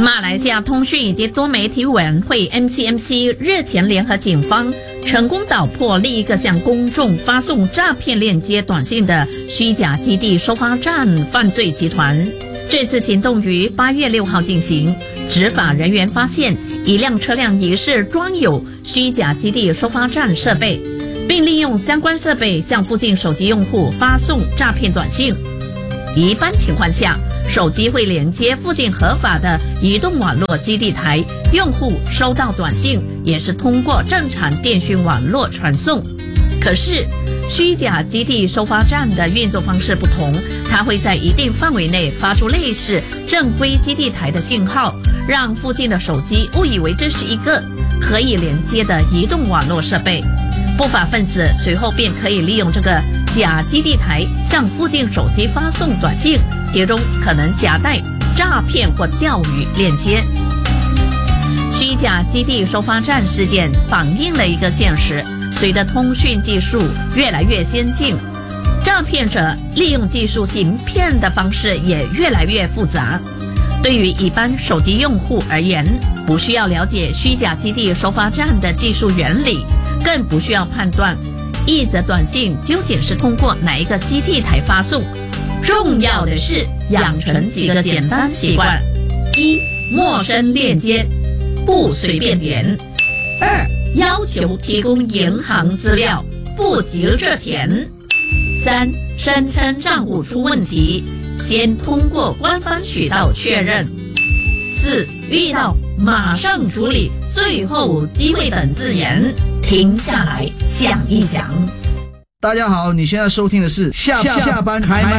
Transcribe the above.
马来西亚通讯以及多媒体委员会 MCMC 日前联合警方成功捣破另一个向公众发送诈骗链接短信的虚假基地收发站犯罪集团。这次行动于8月6号进行，执法人员发现一辆车辆疑似装有虚假基地收发站设备，并利用相关设备向附近手机用户发送诈骗短信。一般情况下，手机会连接附近合法的移动网络基地台，用户收到短信也是通过正常电讯网络传送。可是虚假基地收发站的运作方式不同，它会在一定范围内发出类似正规基地台的信号，让附近的手机误以为这是一个可以连接的移动网络设备。不法分子随后便可以利用这个假基地台向附近手机发送短信，其中可能夹带诈骗或钓鱼链接。虚假基地收发站事件反映了一个现实，随着通讯技术越来越先进，诈骗者利用技术行骗的方式也越来越复杂。对于一般手机用户而言，不需要了解虚假基地收发站的技术原理，更不需要判断一则短信究竟是通过哪一个基地台发送。重要的是养成几个简单习惯：一、陌生链接不随便点；二、要求提供银行资料不急着填；三、声称账户出问题，先通过官方渠道确认；四、遇到马上处理、最后机会等字眼，停下来想一想。 大家好，你现在收听的是下班开麦。